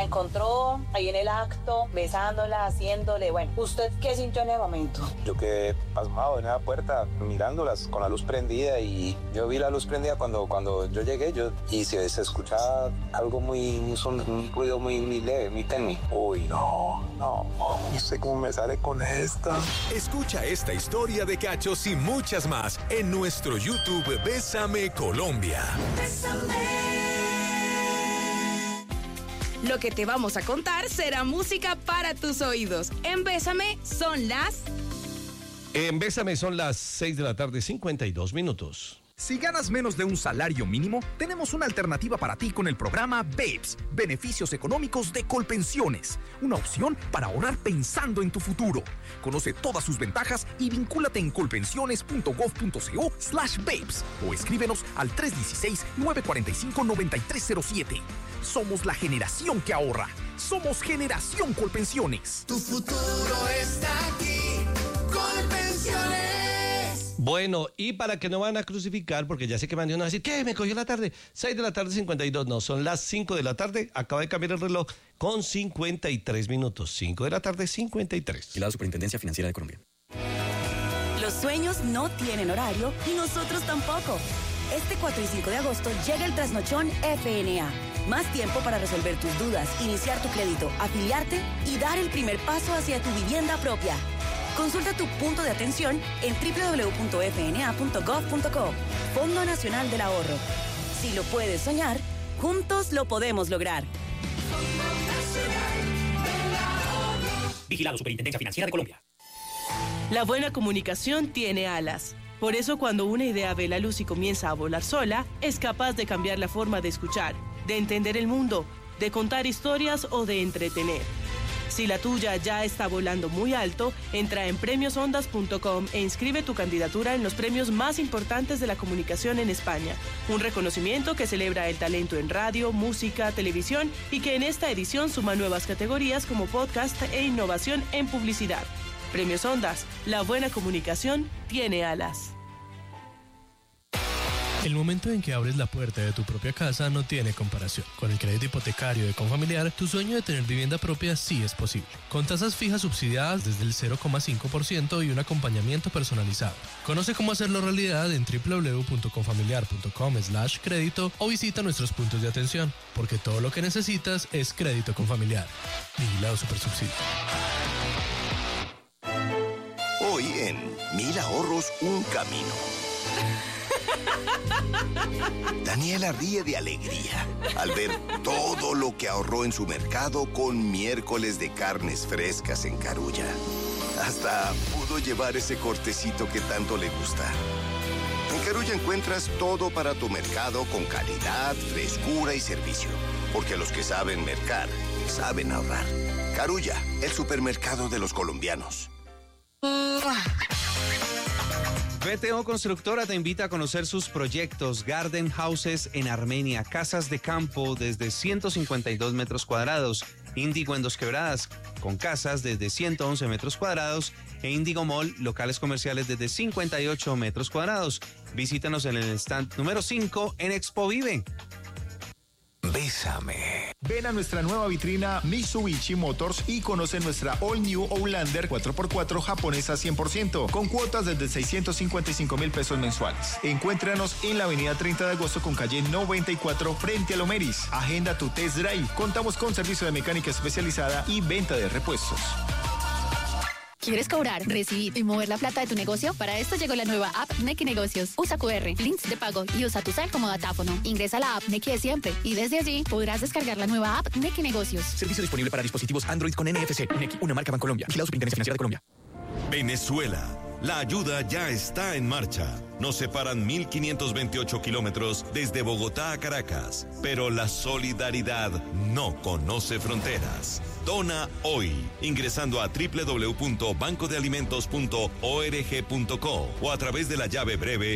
La encontró ahí en el acto, besándola, haciéndole, bueno, ¿usted qué sintió en el momento? Yo quedé pasmado en la puerta, mirándolas con la luz prendida, y yo vi la luz prendida cuando yo llegué, y se escuchaba algo un ruido muy leve, muy tenue. Uy, no sé cómo me sale con esta. Escucha esta historia de cachos y muchas más en nuestro YouTube Bésame Colombia. Lo que te vamos a contar será música para tus oídos. En Bésame son las 6 de la tarde, 52 minutos. Si ganas menos de un salario mínimo, tenemos una alternativa para ti con el programa BEPS, Beneficios Económicos de Colpensiones. Una opción para ahorrar pensando en tu futuro. Conoce todas sus ventajas y vincúlate en colpensiones.gov.co/BEPS o escríbenos al 316-945-9307. Somos la generación que ahorra. Somos Generación Colpensiones. Tu futuro está aquí. Colpensiones. Bueno, y para que no van a crucificar, porque ya sé que van a decir, ¿qué? Me cogió la tarde. 6 de la tarde, 52. No, son las 5 de la tarde. Acaba de cambiar el reloj con 53 minutos. 5 de la tarde, 53. Y la Superintendencia Financiera de Colombia. Los sueños no tienen horario y nosotros tampoco. Este 4 y 5 de agosto llega el Trasnochón FNA. Más tiempo para resolver tus dudas, iniciar tu crédito, afiliarte y dar el primer paso hacia tu vivienda propia. Consulta tu punto de atención en www.fna.gov.co. Fondo Nacional del Ahorro. Si lo puedes soñar, juntos lo podemos lograr. Vigilado Superintendencia Financiera de Colombia. La buena comunicación tiene alas. Por eso, cuando una idea ve la luz y comienza a volar sola, es capaz de cambiar la forma de escuchar, de entender el mundo, de contar historias o de entretener. Si la tuya ya está volando muy alto, entra en premiosondas.com e inscribe tu candidatura en los premios más importantes de la comunicación en España. Un reconocimiento que celebra el talento en radio, música, televisión y que en esta edición suma nuevas categorías como podcast e innovación en publicidad. Premios Ondas, la buena comunicación tiene alas. El momento en que abres la puerta de tu propia casa no tiene comparación. Con el crédito hipotecario de Confamiliar, tu sueño de tener vivienda propia sí es posible. Con tasas fijas subsidiadas desde el 0,5% y un acompañamiento personalizado. Conoce cómo hacerlo realidad en www.confamiliar.com/crédito o visita nuestros puntos de atención, porque todo lo que necesitas es crédito Confamiliar. Vigilado Supersubsidio. Hoy en 1000 ahorros, un camino. Daniela ríe de alegría al ver todo lo que ahorró en su mercado con miércoles de carnes frescas en Carulla. Hasta pudo llevar ese cortecito que tanto le gusta. En Carulla encuentras todo para tu mercado con calidad, frescura y servicio. Porque los que saben mercar, saben ahorrar. Carulla, el supermercado de los colombianos. BTO Constructora te invita a conocer sus proyectos Garden Houses en Armenia, casas de campo desde 152 metros cuadrados, Índigo en Dos Quebradas, con casas desde 111 metros cuadrados, e Índigo Mall, locales comerciales desde 58 metros cuadrados. Visítanos en el stand número 5 en Expo Vive. Bésame. Ven a nuestra nueva vitrina Mitsubishi Motors y conoce nuestra All New Outlander 4x4 japonesa 100%, con cuotas desde 655,000 pesos mensuales. Encuéntranos en la avenida 30 de agosto con calle 94 frente a Lomeris. Agenda tu test drive. Contamos con servicio de mecánica especializada y venta de repuestos. ¿Quieres cobrar, recibir y mover la plata de tu negocio? Para esto llegó la nueva app Nequi Negocios. Usa QR, links de pago y usa tu cel como datáfono. Ingresa a la app Nequi de siempre y desde allí podrás descargar la nueva app Nequi Negocios. Servicio disponible para dispositivos Android con NFC. Nequi, una marca Bancolombia. Vigilado Superintendencia Financiera de Colombia. Venezuela. La ayuda ya está en marcha. Nos separan 1.528 kilómetros desde Bogotá a Caracas, pero la solidaridad no conoce fronteras. Dona hoy, ingresando a www.bancodealimentos.org.co o a través de la llave breve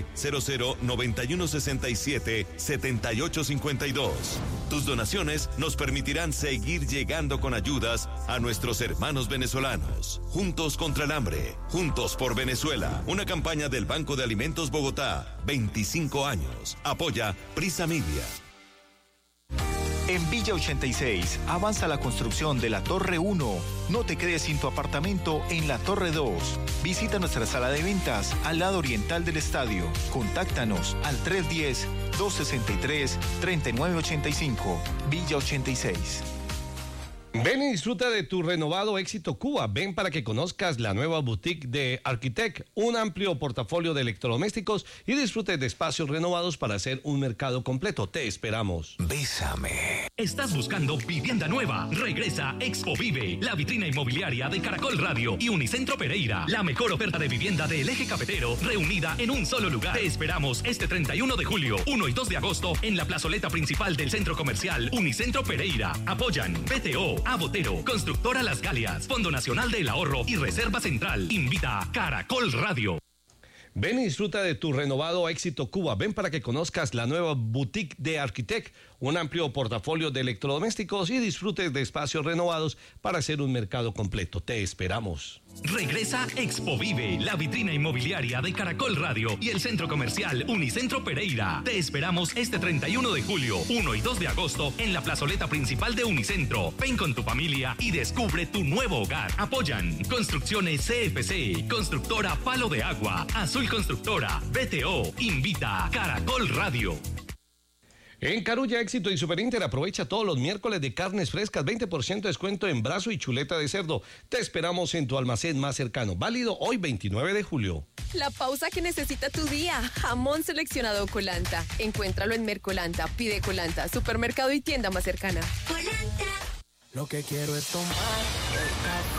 0091677852. Tus donaciones nos permitirán seguir llegando con ayudas a nuestros hermanos venezolanos. Juntos contra el hambre, juntos por Venezuela. Una campaña del Banco de Alimentos Bogotá, 25 años. Apoya Prisa Media. En Villa 86 avanza la construcción de la Torre 1. No te quedes sin tu apartamento en la Torre 2. Visita nuestra sala de ventas al lado oriental del estadio. Contáctanos al 310-263-3985. Villa 86. Ven y disfruta de tu renovado Éxito Cuba. Ven para que conozcas la nueva boutique de Architect, un amplio portafolio de electrodomésticos y disfrute de espacios renovados para hacer un mercado completo. Te esperamos. Bésame. ¿Estás buscando vivienda nueva? Regresa Expo Vive, la vitrina inmobiliaria de Caracol Radio y Unicentro Pereira. La mejor oferta de vivienda del eje cafetero reunida en un solo lugar. Te esperamos este 31 de julio, 1 y 2 de agosto en la plazoleta principal del centro comercial Unicentro Pereira. Apoyan PTO, Abotero, Constructora Las Galias, Fondo Nacional del Ahorro y Reserva Central. Invita a Caracol Radio. Ven y disfruta de tu renovado Éxito Cuba. Ven para que conozcas la nueva boutique de Architect, un amplio portafolio de electrodomésticos y disfrutes de espacios renovados para hacer un mercado completo. Te esperamos. Regresa Expo Vive, la vitrina inmobiliaria de Caracol Radio y el centro comercial Unicentro Pereira. Te esperamos este 31 de julio, 1 y 2 de agosto en la plazoleta principal de Unicentro. Ven con tu familia y descubre tu nuevo hogar. Apoyan Construcciones CFC, Constructora Palo de Agua, Azul Constructora, BTO. Invita a Caracol Radio. En Carulla, Éxito y Superinter aprovecha todos los miércoles de carnes frescas, 20% de descuento en brazo y chuleta de cerdo. Te esperamos en tu almacén más cercano, válido hoy 29 de julio. La pausa que necesita tu día. Jamón seleccionado Colanta. Encuéntralo en Mercolanta, pide Colanta, supermercado y tienda más cercana. Lo que quiero es tomar el café